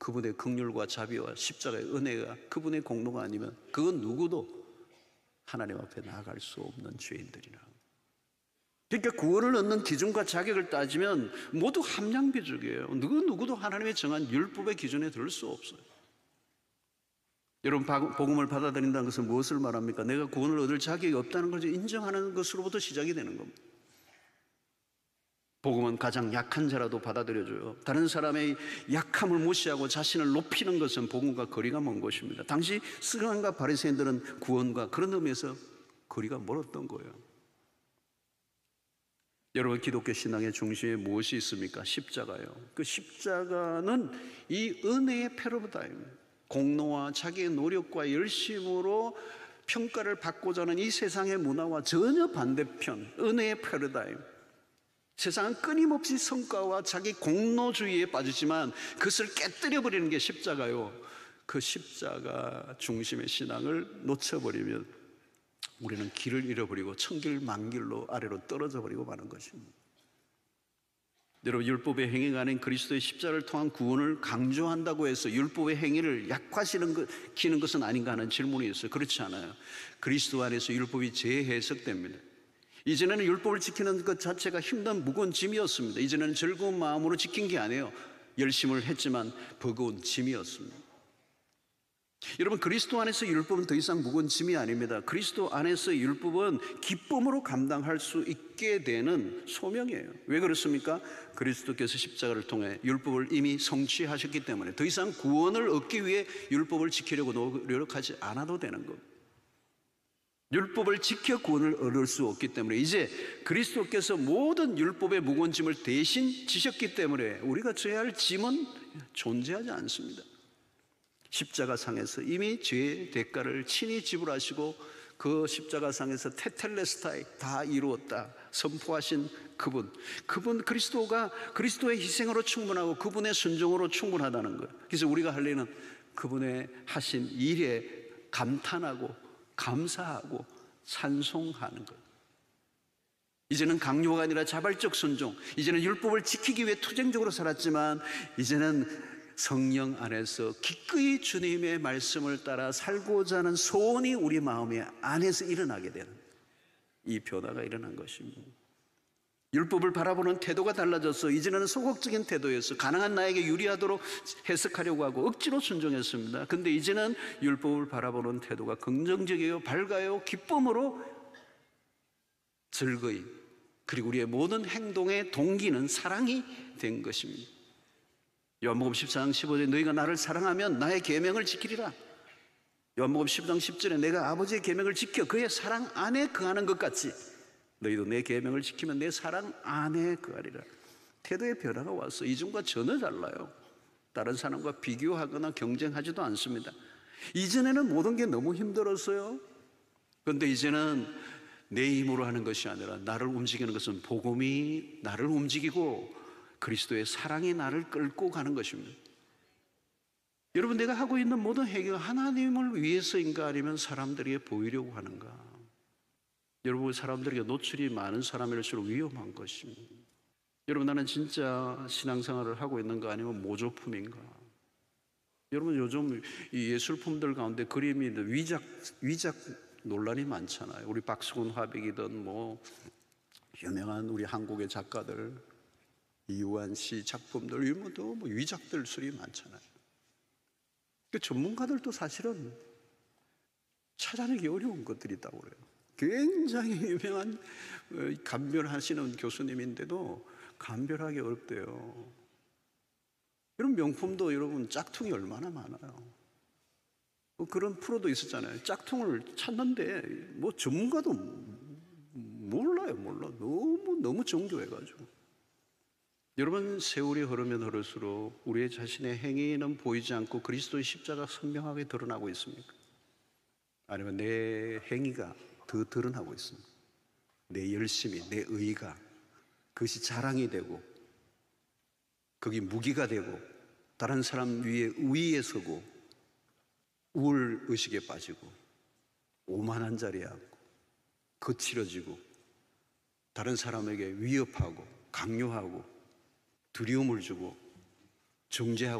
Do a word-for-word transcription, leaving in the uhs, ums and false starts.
그분의 긍휼과 자비와 십자가의 은혜가 그분의 공로가 아니면 그건 누구도 하나님 앞에 나아갈 수 없는 죄인들이라. 그러니까 구원을 얻는 기준과 자격을 따지면 모두 함량비적이에요. 누구 누구도 하나님의 정한 율법의 기준에 들 수 없어요. 여러분, 복음을 받아들인다는 것은 무엇을 말합니까? 내가 구원을 얻을 자격이 없다는 것을 인정하는 것으로부터 시작이 되는 겁니다. 복음은 가장 약한 자라도 받아들여줘요. 다른 사람의 약함을 무시하고 자신을 높이는 것은 복음과 거리가 먼 것입니다. 당시 서기관과 바리새인들은 구원과 그런 의미에서 거리가 멀었던 거예요. 여러분, 기독교 신앙의 중심에 무엇이 있습니까? 십자가예요. 그 십자가는 이 은혜의 패러다임, 공로와 자기의 노력과 열심으로 평가를 받고자 하는 이 세상의 문화와 전혀 반대편, 은혜의 패러다임. 세상은 끊임없이 성과와 자기 공로주의에 빠지지만 그것을 깨뜨려버리는 게 십자가요. 그 십자가 중심의 신앙을 놓쳐버리면 우리는 길을 잃어버리고 천길만길로 아래로 떨어져 버리고 마는 것입니다. 여러분, 율법의 행위가 아닌 그리스도의 십자가를 통한 구원을 강조한다고 해서 율법의 행위를 약화시키는 것, 기는 것은 아닌가 하는 질문이 있어요. 그렇지 않아요. 그리스도 안에서 율법이 재해석됩니다. 이전에는 율법을 지키는 것 자체가 힘든 무거운 짐이었습니다. 이전에는 즐거운 마음으로 지킨 게 아니에요. 열심을 했지만 버거운 짐이었습니다. 여러분, 그리스도 안에서 율법은 더 이상 무거운 짐이 아닙니다. 그리스도 안에서 율법은 기쁨으로 감당할 수 있게 되는 소명이에요. 왜 그렇습니까? 그리스도께서 십자가를 통해 율법을 이미 성취하셨기 때문에 더 이상 구원을 얻기 위해 율법을 지키려고 노력하지 않아도 되는 겁니다. 율법을 지켜 구원을 얻을 수 없기 때문에 이제 그리스도께서 모든 율법의 무거운 짐을 대신 지셨기 때문에 우리가 져야 할 짐은 존재하지 않습니다. 십자가상에서 이미 죄의 대가를 친히 지불하시고 그 십자가상에서 테텔레스타이 다 이루었다 선포하신 그분, 그분 그리스도가 그리스도의 희생으로 충분하고 그분의 순종으로 충분하다는 거예요. 그래서 우리가 할 일은 그분의 하신 일에 감탄하고 감사하고 찬송하는 것. 이제는 강요가 아니라 자발적 순종, 이제는 율법을 지키기 위해 투쟁적으로 살았지만 이제는 성령 안에서 기꺼이 주님의 말씀을 따라 살고자 하는 소원이 우리 마음에 안에서 일어나게 되는 이 변화가 일어난 것입니다. 율법을 바라보는 태도가 달라져서 이제는 소극적인 태도였어. 가능한 나에게 유리하도록 해석하려고 하고 억지로 순종했습니다. 그런데 이제는 율법을 바라보는 태도가 긍정적이에요, 밝아요, 기쁨으로 즐거이, 그리고 우리의 모든 행동의 동기는 사랑이 된 것입니다. 요한복음 십사 장 십오 절에 너희가 나를 사랑하면 나의 계명을 지키리라. 요한복음 십오 장 십 절에 내가 아버지의 계명을 지켜 그의 사랑 안에 거하는 것 같이 너희도 내 계명을 지키면 내 사랑 안에 거하리라. 태도의 변화가 와서 이전과 전혀 달라요. 다른 사람과 비교하거나 경쟁하지도 않습니다. 이전에는 모든 게 너무 힘들었어요. 그런데 이제는 내 힘으로 하는 것이 아니라 나를 움직이는 것은 복음이 나를 움직이고 그리스도의 사랑이 나를 끌고 가는 것입니다. 여러분, 내가 하고 있는 모든 행위가 하나님을 위해서인가 아니면 사람들에게 보이려고 하는가? 여러분, 사람들에게 노출이 많은 사람일수록 위험한 것입니다. 여러분, 나는 진짜 신앙생활을 하고 있는가 아니면 모조품인가? 여러분, 요즘 이 예술품들 가운데 그림이 위작, 위작 논란이 많잖아요. 우리 박수근 화백이든 뭐 유명한 우리 한국의 작가들 이우한 씨 작품들 이런 것도 뭐 위작들 술이 많잖아요. 그 전문가들도 사실은 찾아내기 어려운 것들이 있다고 그래요. 굉장히 유명한 감별하시는 교수님인데도 감별하기 어렵대요. 이런 명품도 여러분 짝퉁이 얼마나 많아요. 그런 프로도 있었잖아요. 짝퉁을 찾는데 뭐 전문가도 몰라요, 몰라. 너무 너무 정교해가지고. 여러분, 세월이 흐르면 흐를수록 우리의 자신의 행위는 보이지 않고 그리스도의 십자가 선명하게 드러나고 있습니까? 아니면 내 행위가 더 드러나고 있습니다. 내 열심이, 내 의가 그것이 자랑이 되고 그게 무기가 되고 다른 사람 위에 우위에 서고 우월의식에 빠지고 오만한 자리에 앉고 거칠어지고 다른 사람에게 위협하고 강요하고 두려움을 주고 정죄하고